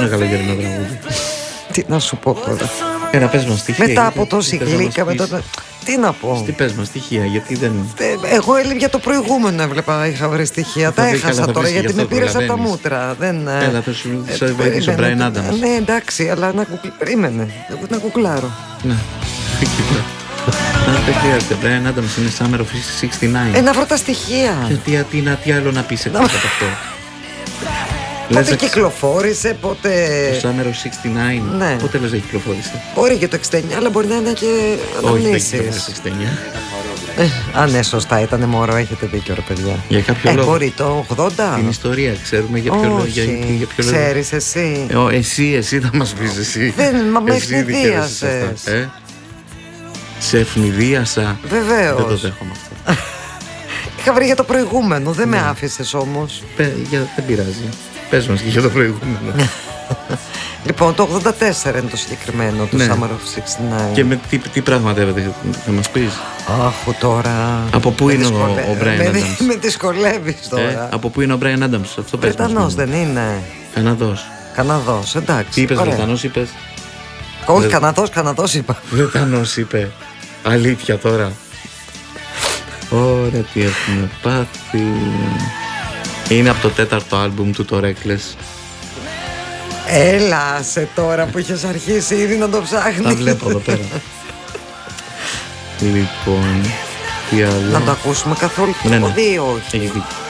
ένα καλοκαιρινό τραγούδι. Τι να σου πω τώρα. Ένα πες μας στοιχεία. Μετά από τόση γλύκα, τι να πω. Τι πες μας στοιχεία, γιατί δεν. Εγώ για το προηγούμενο έβλεπα, είχα βρει στοιχεία. Τα έχασα τώρα γιατί με πήρες από τα μούτρα. Έλα, θα σου βοηθήσει ο Μπράιν Άνταμς. Ναι, εντάξει, αλλά περίμενε. Να κουκλάρω. Ναι, κοίτα. Δεν χρειάζεται. Μπράιν Άνταμς είναι Summer of 69. Να βρω τα στοιχεία. Τι άλλο να πεις εκτός από αυτό. Πότε κυκλοφόρησε, πότε. Το Summer of 69. Ναι. Πότε λες να κυκλοφόρησε. Μπορεί και το 69, αλλά μπορεί να είναι και αναμνήσεις. Ναι, σωστά, ήταν μωρό, έχετε δίκιο, ρε παιδιά. Για κάποιο λόγο. Μπορεί το 80. Την ιστορία ξέρουμε για ποιο λόγο. Ξέρεις εσύ. Εσύ θα μας πεις εσύ. Μα με ευνηδίασες. Σε ευνηδίασα. Βεβαίως. Δεν το δέχομαι αυτό. Είχα βρει για το προηγούμενο, δεν με άφησες όμως. Δεν πειράζει. Πες μας και για το προηγούμενο. Λοιπόν, το 84 είναι το συγκεκριμένο, το Summer of 69. Και με τι πραγματεύεται, θα μας πεις. Αχ, τώρα. Από πού είναι ο Μπράιν Άνταμς. Με δυσκολεύεις τώρα. Από πού είναι ο Μπράιν Άνταμς, αυτό πες μας. Βρετανός δεν είναι. Καναδός, εντάξει. Τι είπες, Βρετανός είπες. Όχι, Καναδός είπα. Βρετανός είπε. Αλήθεια τώρα. Ωραία, τι έχουμε πάθει. Είναι από το 4ο άλμπουμ του, το Reckless. Έλα σε τώρα που είχες αρχίσει ήδη να το ψάχνεις. Τα βλέπω εδώ πέρα. Λοιπόν, τι άλλο. Να το ακούσουμε καθόλου. Ναι, όχι. έχει δίκιο.